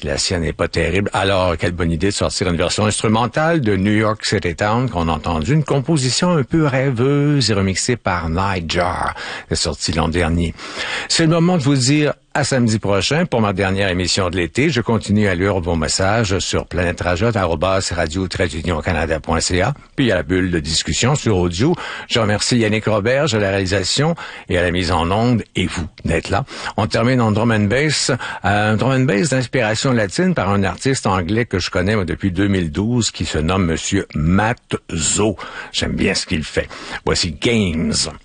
La sienne n'est pas terrible. Alors, quelle bonne idée de sortir une version instrumentale de New York City Town qu'on a entendu. Une composition un peu rêveuse et remixée par Nightjar. C'est sorti l'an dernier. C'est le moment de vous dire à samedi prochain pour ma dernière émission de l'été. Je continue à lire vos messages sur planète-radio-canada.ca. Puis il y a la bulle de discussion sur audio. Je remercie Yannick Roberge à la réalisation et à la mise en onde et vous d'être là. On termine en drum and bass. Un drum and bass d'inspiration latine par un artiste anglais que je connais moi, depuis 2012 qui se nomme Monsieur Matt Zo. J'aime bien ce qu'il fait. Voici Games.